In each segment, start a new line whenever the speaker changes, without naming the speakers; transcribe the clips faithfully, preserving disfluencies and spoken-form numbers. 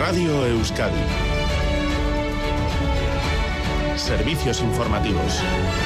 Radio Euskadi. Servicios informativos.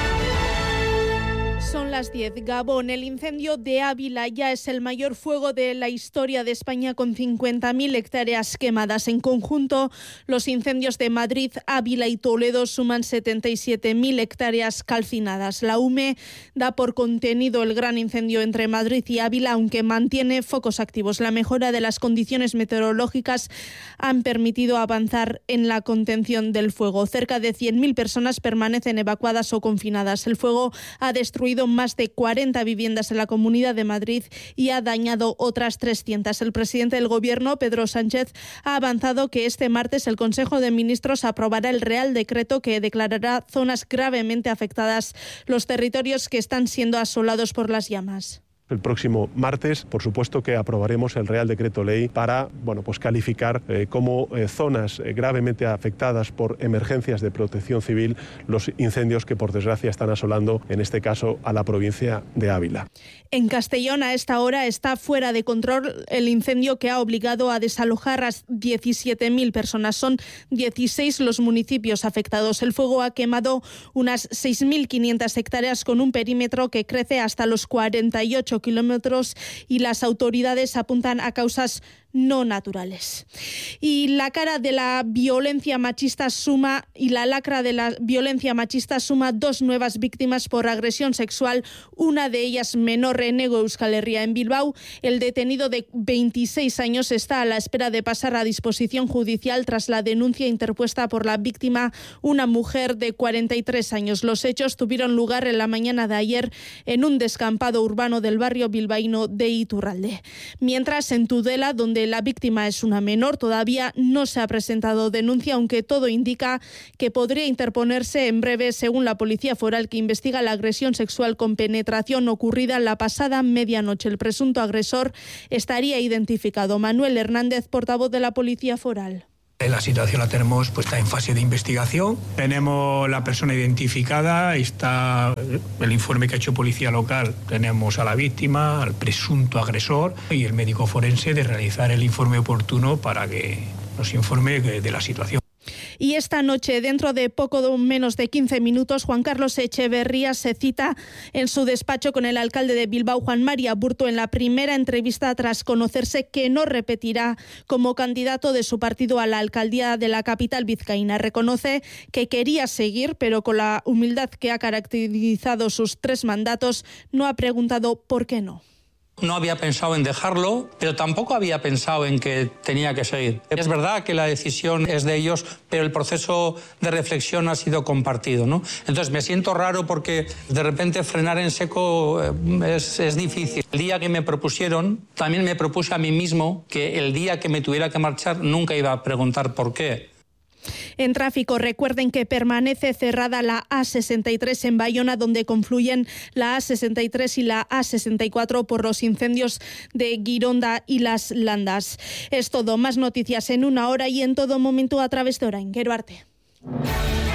Son las diez. Gabón. El incendio de Ávila ya es el mayor fuego de la historia de España, con cincuenta mil hectáreas quemadas. En conjunto, los incendios de Madrid, Ávila y Toledo suman setenta y siete mil hectáreas calcinadas. La U M E da por contenido el gran incendio entre Madrid y Ávila, aunque mantiene focos activos. La mejora de las condiciones meteorológicas han permitido avanzar en la contención del fuego. Cerca de cien mil personas permanecen evacuadas o confinadas. El fuego ha destruido más de cuarenta viviendas en la Comunidad de Madrid y ha dañado otras trescientas. El presidente del Gobierno, Pedro Sánchez, ha avanzado que este martes el Consejo de Ministros aprobará el Real Decreto que declarará zonas gravemente afectadas los territorios que están siendo asolados por las llamas.
El próximo martes, por supuesto que aprobaremos el Real Decreto Ley para, bueno, pues calificar eh, como eh, zonas eh, gravemente afectadas por emergencias de protección civil los incendios que, por desgracia, están asolando, en este caso, a la provincia de Ávila.
En Castellón, a esta hora, está fuera de control el incendio que ha obligado a desalojar a diecisiete mil personas. Son dieciséis los municipios afectados. El fuego ha quemado unas seis mil quinientas hectáreas con un perímetro que crece hasta los cuarenta y ocho kilómetros y las autoridades apuntan a causas no naturales. Y la cara de la violencia machista suma y la lacra de la violencia machista suma dos nuevas víctimas por agresión sexual, una de ellas menor en Hego Euskal Herria. En Bilbao, el detenido de veintiséis años está a la espera de pasar a disposición judicial tras la denuncia interpuesta por la víctima, una mujer de cuarenta y tres años. Los hechos tuvieron lugar en la mañana de ayer en un descampado urbano del barrio bilbaíno de Iturralde. Mientras, en Tudela, donde la víctima es una menor, todavía no se ha presentado denuncia, aunque todo indica que podría interponerse en breve, según la Policía Foral, que investiga la agresión sexual con penetración ocurrida la pasada medianoche. El presunto agresor estaría identificado. Manuel Hernández, portavoz de la Policía Foral.
La situación la tenemos puesta en fase de investigación. Tenemos la persona identificada, está el informe que ha hecho Policía Local. Tenemos a la víctima, al presunto agresor y el médico forense de realizar el informe oportuno para que nos informe de la situación.
Y esta noche, dentro de poco menos de quince minutos, Juan Carlos Echeverría se cita en su despacho con el alcalde de Bilbao, Juan Mari Aburto, en la primera entrevista tras conocerse que no repetirá como candidato de su partido a la alcaldía de la capital vizcaína. Reconoce que quería seguir, pero con la humildad que ha caracterizado sus tres mandatos, no ha preguntado por qué no.
No había pensado en dejarlo, pero tampoco había pensado en que tenía que seguir. Es verdad que la decisión es de ellos, pero el proceso de reflexión ha sido compartido, ¿no? Entonces me siento raro porque de repente frenar en seco es, es difícil. El día que me propusieron, también me propuse a mí mismo que el día que me tuviera que marchar nunca iba a preguntar por qué.
En tráfico, recuerden que permanece cerrada la A sesenta y tres en Bayona, donde confluyen la A sesenta y tres y la A sesenta y cuatro por los incendios de Gironda y Las Landas. Es todo. Más noticias en una hora y en todo momento a través de Orain. Gero arte.